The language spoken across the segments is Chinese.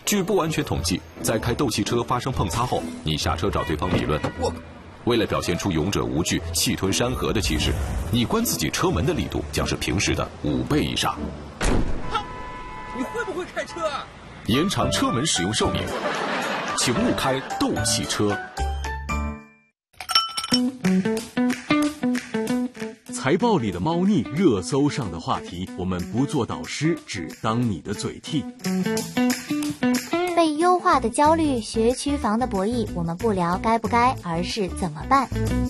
据不完全统计，在开斗气车发生碰擦后，你下车找对方理论。为了表现出勇者无惧、气吞山河的气势，你关自己车门的力度将是平时的5倍以上。 你会不会开车啊？ 延长车门使用寿命，请勿开斗气车。 财报里的猫腻，热搜上的话题，我们不做导师，只当你的嘴替。 被优化的焦虑，学区房的博弈，我们不聊该不该，而是怎么办。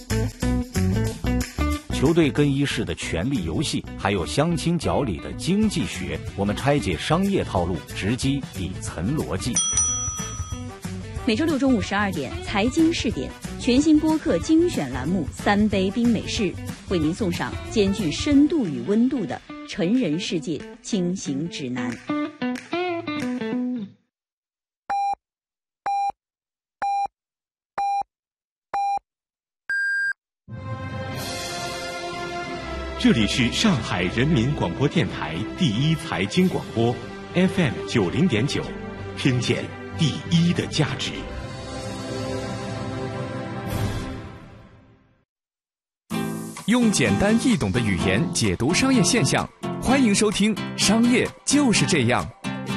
球队更衣室的权力游戏，还有相亲角里的经济学，我们拆解商业套路，直击底层逻辑。 每周六中午12点，财经试点全新播客精选栏目《3杯冰美式》，为您送上兼具深度与温度的成人世界轻行指南。 这里是上海人民广播电台第一财经广播 FM 90.9，听见第一的价值。 用简单易懂的语言解读商业现象，欢迎收听《商业就是这样》。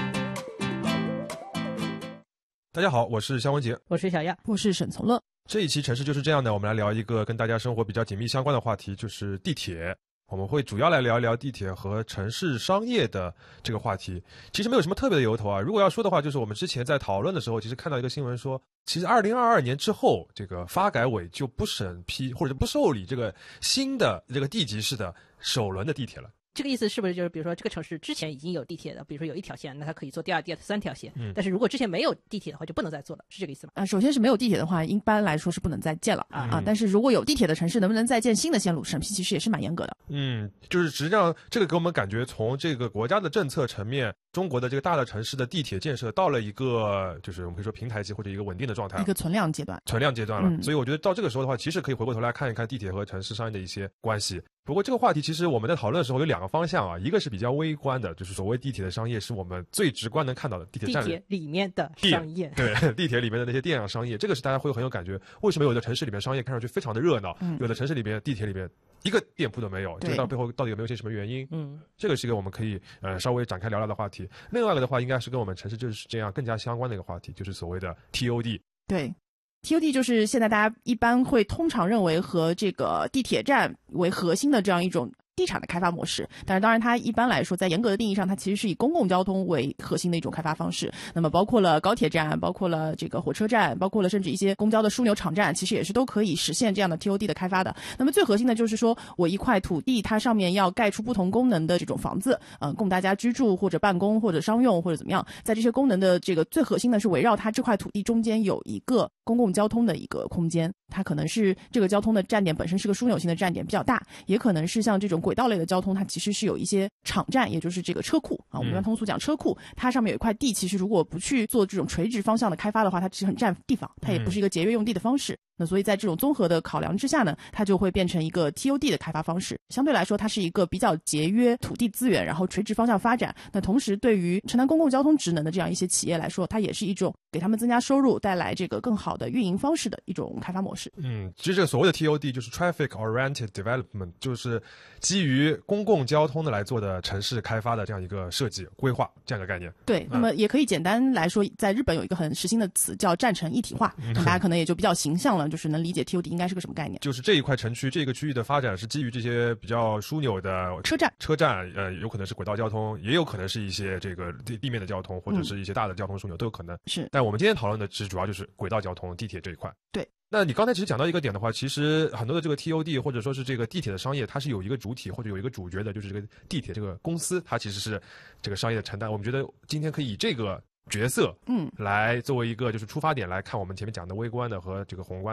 大家好，我是肖文杰， 我是小亚， 我是沈从乐。 这一期城市就是这样的，我们来聊一个跟大家生活比较紧密相关的话题，就是地铁。我们会主要来聊一聊地铁和城市商业的这个话题。其实没有什么特别的由头啊。如果要说的话，就是我们之前在讨论的时候，其实看到一个新闻说，其实2022年之后，这个发改委就不审批或者不受理这个新的这个地级市的首轮的地铁了。 这个意思是不是就是比如说这个城市之前已经有地铁的，比如说有1条线，那它可以做第2、第3条线，但是如果之前没有地铁的话就不能再做了，是这个意思吗？ 首先是没有地铁的话一般来说是不能再建了但是如果有地铁的城市能不能再建新的线路，审批其实也是蛮严格的。 就是实际上这个给我们感觉从这个国家的政策层面，中国的这个大的城市的地铁建设到了一个就是我们可以说平台期或者一个稳定的状态， 一个存量阶段了。所以我觉得到这个时候的话，其实可以回过头来看一看地铁和城市商业的一些关系。不过这个话题其实我们在讨论的时候有2个方向啊，一个是比较微观的，就是所谓地铁的商业是我们最直观能看到的地铁站里面的商业， 对，地铁里面的那些电商业，这个是大家会很有感觉。为什么有的城市里面商业看上去非常的热闹，有的城市里面地铁里面一个店铺都没有，这个背后到底有没有些什么原因？这个是一个我们可以稍微展开聊聊的话题。另外一个的话，应该是跟我们城市就是这样更加相关的一个话题，就是所谓的 TOD。 对。TOD 就是现在大家一般会通常认为和这个地铁站为核心的这样一种地产的开发模式，但是当然它一般来说在严格的定义上，它其实是以公共交通为核心的一种开发方式。那么包括了高铁站，包括了这个火车站，包括了甚至一些公交的枢纽场站，其实也是都可以实现这样的 TOD 的开发的。那么最核心的就是说我一块土地它上面要盖出不同功能的这种房子，供大家居住或者办公或者商用或者怎么样，在这些功能的这个最核心的是围绕它这块土地中间有一个公共交通的一个空间，它可能是这个交通的站点本身是个枢纽性的站点比较大，也可能是像这种轨道类的交通，它其实是有一些场站，也就是这个车库啊，我们一般通俗讲车库，它上面有一块地，其实如果不去做这种垂直方向的开发的话，它其实很占地方，它也不是一个节约用地的方式。那所以在这种综合的考量之下呢，它就会变成一个 TOD 的开发方式。相对来说，它是一个比较节约土地资源，然后垂直方向发展。那同时对于承担公共交通职能的这样一些企业来说，它也是一种给他们增加收入，带来这个更好的运营方式的一种开发模式。 其实这个所谓的 TOD 就是 Traffic Oriented Development， 就是基于公共交通的来做的城市开发的这样一个设计规划这样一个概念。 对，那么也可以简单来说，在日本有一个很时兴的词叫站城一体化，大家可能也就比较形象了，就是能理解 TOD 应该是个什么概念。 就是这一块城区这个区域的发展是基于这些比较枢纽的车站，有可能是轨道交通，也有可能是一些这个地面的交通，或者是一些大的交通枢纽都有可能。 是， 但我们今天讨论的其实主要就是轨道交通、地铁这一块。 对。 那你刚才其实讲到一个点的话，其实很多的这个 TOD 或者说是这个地铁的商业，它是有一个主体或者有一个主角的，就是这个地铁这个公司，它其实是这个商业的承担。我们觉得今天可以以这个角色来作为一个就是出发点来看我们前面讲的微观的和这个宏观的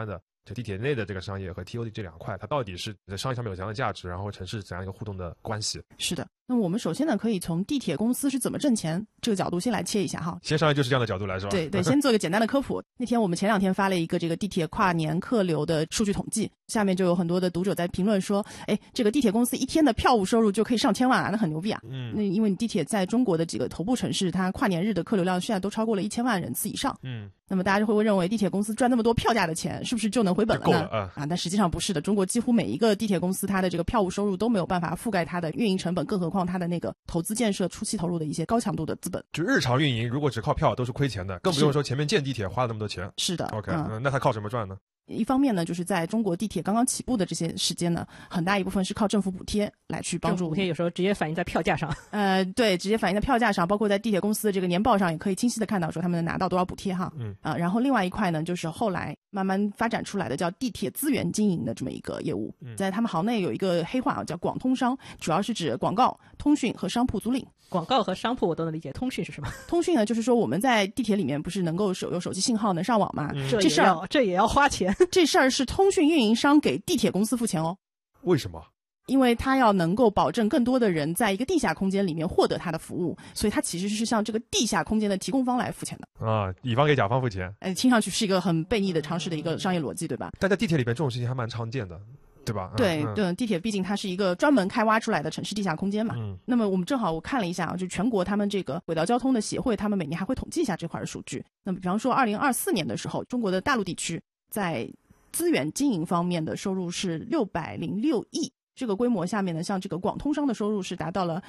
就地铁内的这个商业和 TOD 这两块，它到底是在商业上面有怎样的价值，然后城市怎样一个互动的关系？ 是的，那么我们首先呢，可以从地铁公司是怎么挣钱这个角度先来切一下哈。 先上来就是这样的角度来是吧？ 对对，先做一个简单的科普。那天我们前2天发了一个这个地铁跨年客流的数据统计，下面就有很多的读者在评论说，哎，这个地铁公司一天的票务收入就可以上千万啊，那很牛逼啊。那因为你地铁在中国的几个头部城市，它跨年日的客流量现在都超过了1000万人次以上。那么大家就会认为地铁公司赚那么多票价的钱，是不是就能回本了呢？ 够了啊，但实际上不是的。中国几乎每一个地铁公司，它的这个票务收入都没有办法覆盖它的运营成本，更何况它的那个投资建设初期投入的一些高强度的资本。 就日常运营，如果只靠票都是亏钱的，更不用说前面建地铁花了那么多钱。 是的。 OK，那它靠什么赚呢？ 一方面呢，就是在中国地铁刚刚起步的这些时间呢，很大一部分是靠政府补贴来去帮助。 政府补贴有时候直接反映在票价上。 对，直接反映在票价上，包括在地铁公司的这个年报上也可以清晰的看到说他们能拿到多少补贴哈。然后另外一块呢，就是后来慢慢发展出来的叫地铁资源经营的这么一个业务，在他们行内有一个黑话啊，叫广通商，主要是指广告、通讯和商铺租赁。 广告和商铺我都能理解，通讯是什么？ 通讯呢，就是说我们在地铁里面不是能够有手机信号能上网吗？ 这也要花钱。 这事儿是通讯运营商给地铁公司付钱哦。 为什么？ 因为他要能够保证更多的人在一个地下空间里面获得他的服务，所以他其实是向这个地下空间的提供方来付钱的啊，乙方给甲方付钱。 听上去是一个很悖逆的常识的一个商业逻辑，对吧？ 但在地铁里边这种事情还蛮常见的，对吧？ 对，地铁毕竟它是一个专门开挖出来的城市地下空间嘛。那么我们正好我看了一下啊，就全国他们这个轨道交通的协会，他们每年还会统计一下这块的数据。那么比方说2024年的时候，中国的大陆地区在资源经营方面的收入是606亿。这个规模下面呢，像这个广通商的收入是达到了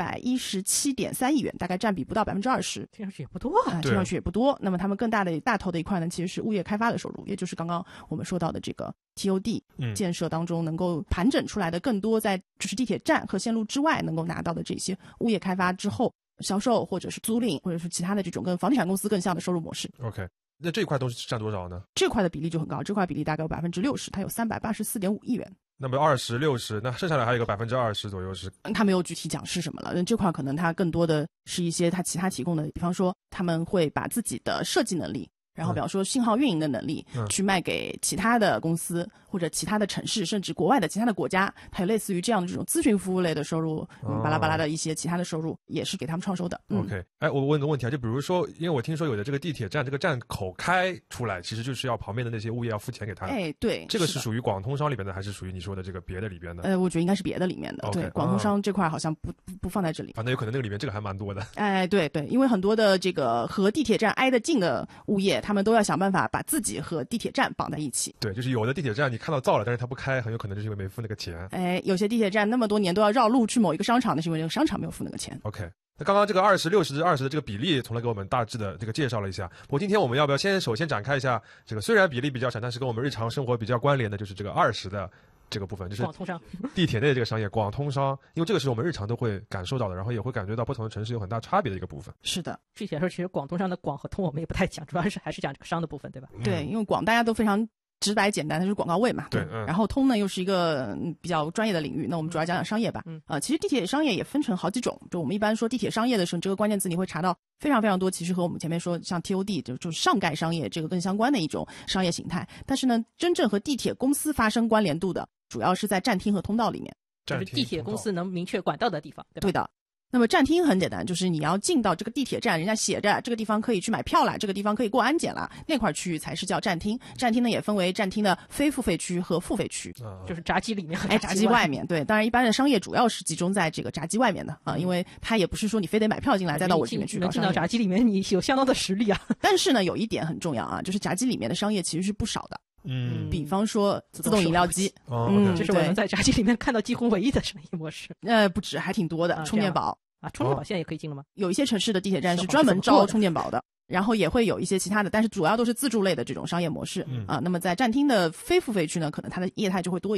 117.3亿元，大概占比不到20%， 听上去也不多啊，听上去也不多。那么他们更大头的一块呢，其实是物业开发的收入，也就是刚刚我们说到的这个 TOD 建设当中能够盘整出来的更多在就是地铁站和线路之外能够拿到的这些物业开发之后销售或者是租赁或者是其他的这种跟房地产公司更像的收入模式。 OK， 那这块东西占多少呢？ 这块的比例就很高，这块比例大概有60%，它有384.5亿元。 那么20、60，那剩下来还有个20%左右是？ 他没有具体讲是什么了。这块可能他更多的是一些他其他提供的，比方说他们会把自己的设计能力，然后比方说信号运营的能力，去卖给其他的公司或者其他的城市，甚至国外的其他的国家，它有类似于这样的这种咨询服务类的收入，巴拉巴拉的一些其他的收入，也是给他们创收的。 OK， 我问个问题啊，就比如说，因为我听说有的这个地铁站这个站口开出来，其实就是要旁边的那些物业要付钱给他。 对， 这个是属于广通商里边的，还是属于你说的这个别的里边的？ 我觉得应该是别的里面的。对，广通商这块好像不放在这里。 反正有可能那个里面这个还蛮多的。 对，因为很多的这个和地铁站挨得近的物业，他们都要想办法把自己和地铁站绑在一起。 对，就是有的地铁站你看到造了，但是它不开，很有可能就是因为没付那个钱。 有些地铁站那么多年都要绕路去某一个商场，那是因为这个商场没有付那个钱。 OK， 那刚刚这个20、60、20的这个比例，从来给我们大致的这个介绍了一下。不过今天我们要不要首先展开一下这个虽然比例比较小，但是跟我们日常生活比较关联的，就是这个20的这个部分，就是广通商地铁内的这个商业，广通商，因为这个是我们日常都会感受到的，然后也会感觉到不同的城市有很大差别的一个部分。 是的， 具体来说，其实广东商的广和通我们也不太讲，主要是还是讲这个商的部分，对吧？ 对，因为广大家都非常直白简单，它是广告位嘛。 对， 然后通呢又是一个比较专业的领域，那我们主要讲讲商业吧。其实地铁商业也分成好几种，就我们一般说地铁商业的时候，这个关键词你会查到非常非常多，其实和我们前面说像 TOD 就是上盖商业这个更相关的一种商业形态。但是呢，真正和地铁公司发生关联度的，主要是在站厅和通道里面， 就是地铁公司能明确管道的地方，对吧？ 对的。那么站厅很简单，就是你要进到这个地铁站，人家写着这个地方可以去买票啦，这个地方可以过安检啦，那块区域才是叫站厅。站厅呢也分为站厅的非付费区和付费区， 就是闸机里面和闸机外面。对，当然一般的商业主要是集中在这个闸机外面的啊，因为它也不是说你非得买票进来再到我这边去搞商业。 能进到闸机里面，你有相当的实力啊。 但是呢，有一点很重要啊，就是闸机里面的商业其实是不少的。比方说自动饮料机， 这是我们在闸机里面看到几乎唯一的生意模式。 不止，还挺多的。充电宝充电宝现在也可以进了吗？ 有一些城市的地铁站是专门招充电宝的，然后也会有一些其他的，但是主要都是自助类的这种商业模式。那么在站厅的非付费区呢，可能它的业态就会多一点。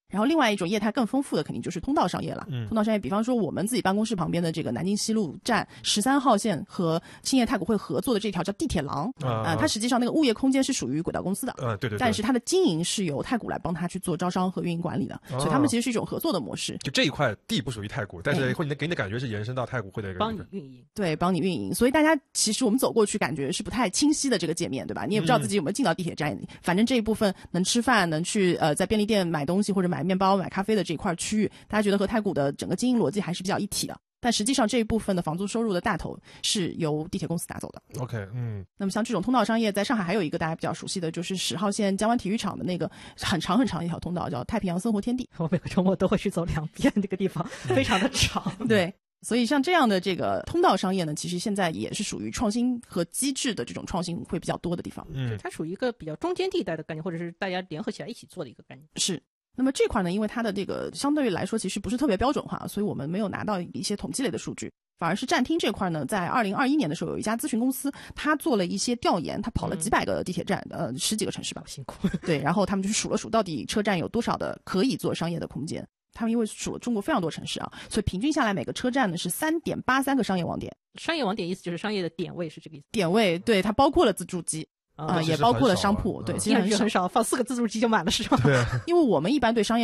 然后另外一种业态更丰富的肯定就是通道商业了。通道商业比方说我们自己办公室旁边的这个南京西路站13号线和兴业太古汇合作的这条叫地铁廊它实际上那个物业空间是属于轨道公司的对， 但是它的经营是由太古来帮他去做招商和运营管理的所以他们其实是一种合作的模式。 就这一块地不属于太古，但是会给你的感觉是延伸到太古汇的一个帮你运营。 对，帮你运营。所以大家其实我们走过去感觉是不太清晰的这个界面，对吧？你也不知道自己有没有进到地铁站反正这一部分能吃饭能去在便利店买东西或者买面包买咖啡的这一块区域，大家觉得和太古的整个经营逻辑还是比较一体的。但实际上这一部分的房租收入的大头是由地铁公司拿走的。 OK， 那么像这种通道商业，在上海还有一个大家比较熟悉的，就是10号线江湾体育场的那个很长很长一条通道，叫太平洋生活天地。 我每个周末都会去走2遍这个地方，非常的长。 对。所以像这样的这个通道商业呢，其实现在也是属于创新和机制的这种创新会比较多的地方。 它属于一个比较中间地带的概念，或者是大家联合起来一起做的一个概念。 是。那么这块呢，因为它的这个相对于来说其实不是特别标准化，所以我们没有拿到一些统计类的数据。反而是站厅这块呢，在2021年的时候，有一家咨询公司，他做了一些调研，他跑了几百个地铁站，10几个城市吧， 辛苦。 对，然后他们就数了数到底车站有多少的可以做商业的空间。他们因为数了中国非常多城市所以平均下来每个车站呢是3.83个商业网点。 商业网点意思就是商业的点位，是这个意思。 点位，对，它包括了自助机也包括了商铺。对，其实很少， 放4个自助机就满了是吧？ 对， 因为我们一般对商业